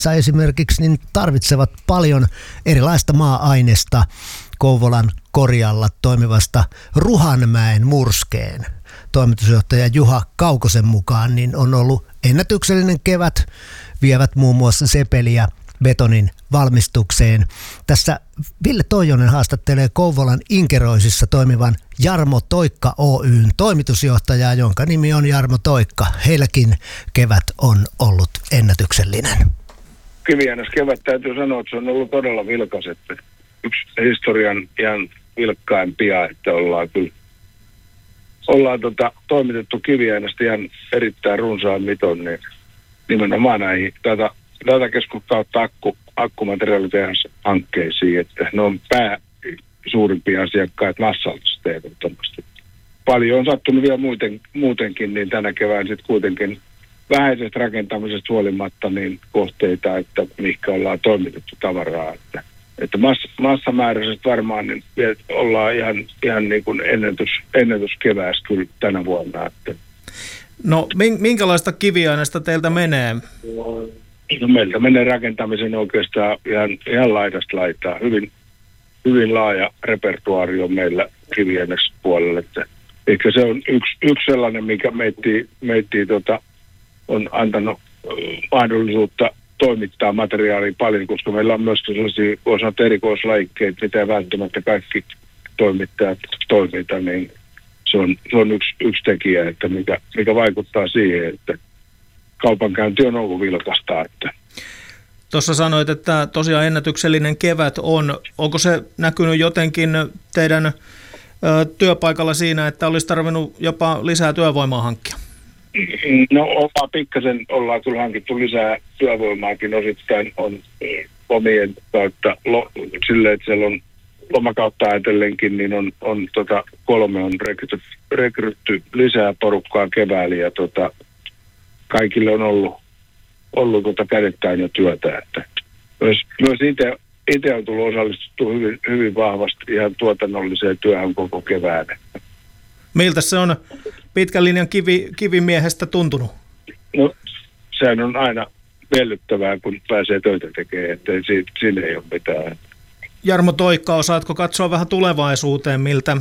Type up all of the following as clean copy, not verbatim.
esimerkiksi niin tarvitsevat paljon erilaista maa-ainesta Kouvolan Korjalla toimivasta Ruhanmäen murskeen. Toimitusjohtaja Juha Kaukosen mukaan niin on ollut ennätyksellinen kevät, vievät muun muassa sepeliä betonin valmistukseen. Tässä Ville Toijonen haastattelee Kouvolan Inkeroisissa toimivan Jarmo Toikka Oyn toimitusjohtajaa, jonka nimi on Jarmo Toikka. Heilläkin kevät on ollut ennätyksellinen. Kiviäänes kevät täytyy sanoa, että se on ollut todella vilkas, että yksi historian ihan vilkkaimpia, että ollaan toimitettu Kiviäänestä ihan erittäin runsaan miton, niin nimenomaan näihin datakeskukkautta akkumateriaalitehashankkeisiin, että ne on suurimpia asiakkaita massallisesta ehdottomasti. Paljon on sattunut vielä muutenkin, niin tänä kevään sitten kuitenkin vähäisestä rakentamisesta huolimatta niin kohteita, että mihinkä ollaan toimitettu tavaraa. Että massamääräisesti varmaan niin ollaan ihan niin kuin ennätyskeväässä kyllä tänä vuonna. Että. No minkälaista kiviaineesta teiltä menee? No, meiltä menee rakentamisen oikeastaan ihan laidasta laitaa. Hyvin laaja repertuaari on meillä kiviainespuolella. Että ehkä se on yksi sellainen, mikä meittiin on antanut mahdollisuutta toimittaa materiaalia paljon, koska meillä on myös sellaisia erikoislajikkeita, mitä välttämättä kaikki toimittajat toimita, niin se on yksi tekijä, että mikä vaikuttaa siihen, että kaupankäynti on ollut vilkasta. Tuossa sanoit, että tosiaan ennätyksellinen kevät on. Onko se näkynyt jotenkin teidän työpaikalla siinä, että olisi tarvinnut jopa lisää työvoimaa hankkia? No pikkasen ollaan kyllä hankittu lisää työvoimaakin, osittain on omien kautta silleen, että siellä on lomakautta ajatellenkin, niin on 3 on rekrytty lisää porukkaa keväällä ja kaikille on ollut kädet täynnä työtä, että myös itse on tullut osallistuttu hyvin vahvasti ihan tuotannolliseen työhön koko kevään. Miltä se on pitkän linjan kivimiehestä tuntunut? No, sehän on aina miellyttävää, kun pääsee töitä tekemään, että siinä ei ole mitään. Jarmo Toikka, osaatko katsoa vähän tulevaisuuteen, miltä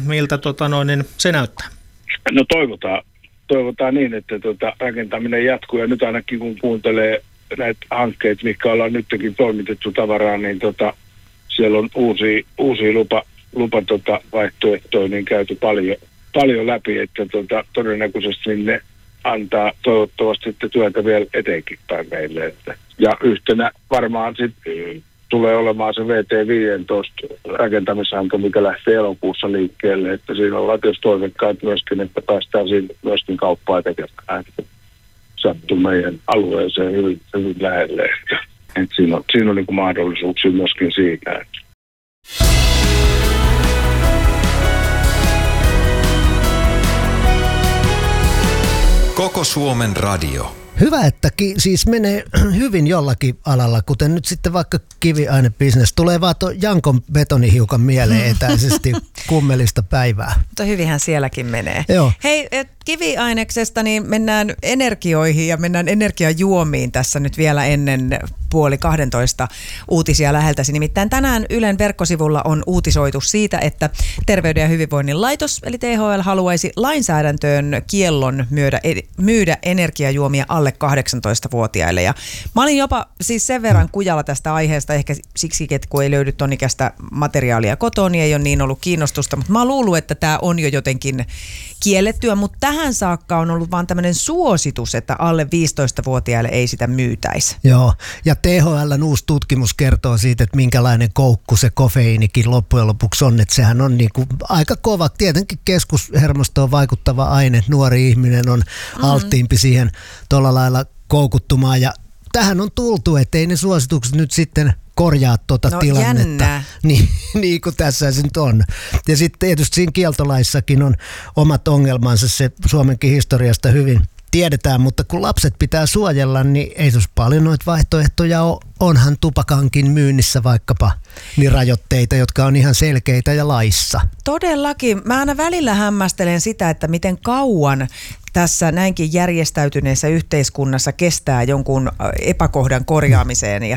se näyttää? No toivotaan niin, että rakentaminen jatkuu, ja nyt ainakin kun kuuntelee näitä hankkeita, mitkä ollaan nytkin toimitettu tavaraa, niin siellä on uusia lupavaihtoehtoja niin käyty paljon läpi, että todennäköisesti ne antaa toivottavasti työtä vielä eteenkin päin meille. Ja yhtenä varmaan sitten tulee olemaan se VT15 rakentamishanke, mikä lähtee elokuussa liikkeelle, että siinä ollaan tietysti toivekkaat myöskin, että päästään siinä myöskin kauppaa tekemään, että sattuu meidän alueeseen hyvin lähelle. Että siinä on niin kuin mahdollisuuksia myöskin siitä. Koko Suomen radio. Hyvä, että siis menee hyvin jollakin alalla, kuten nyt sitten vaikka kiviainebisnes. Tulee vaan tuo Jankon betoni hiukan mieleen etäisesti kummelista päivää. Mutta hyvinhän sielläkin menee. Joo. Hei, kiviaineksesta niin mennään energioihin ja mennään energiajuomiin tässä nyt vielä ennen 11:30 uutisia läheltäsi. Nimittäin tänään Ylen verkkosivulla on uutisoitu siitä, että Terveyden ja hyvinvoinnin laitos eli THL haluaisi lainsäädäntöön kiellon myydä energiajuomia alle 18-vuotiaille. Ja mä olin jopa siis sen verran kujalla tästä aiheesta, ehkä siksi, että kun ei löydy ton ikäistä materiaalia kotoa, niin ei ole niin ollut kiinnostusta, mutta mä oon luullut, että tämä on jo jotenkin kiellettyä, mutta tähän saakka on ollut vaan tämmöinen suositus, että alle 15-vuotiaille ei sitä myytäisi. Joo, ja THL:n uusi tutkimus kertoo siitä, että minkälainen koukku se kofeiinikin loppujen lopuksi on, että sehän on niin kuin aika kova, tietenkin keskushermostoon vaikuttava aine, nuori ihminen on alttiimpi siihen tuolla lailla koukuttumaan, ja tähän on tultu, että ei ne suositukset nyt sitten korjaa tilannetta, niin kuin tässä se nyt on. Ja sitten tietysti siinä kieltolaissakin on omat ongelmansa, se Suomenkin historiasta hyvin tiedetään, mutta kun lapset pitää suojella, niin ei tos paljon noita vaihtoehtoja ole. Onhan tupakankin myynnissä vaikkapa niin rajoitteita, jotka on ihan selkeitä ja laissa. Todellakin. Mä aina välillä hämmästelen sitä, että miten kauan tässä näinkin järjestäytyneessä yhteiskunnassa kestää jonkun epäkohdan korjaamiseen. Ja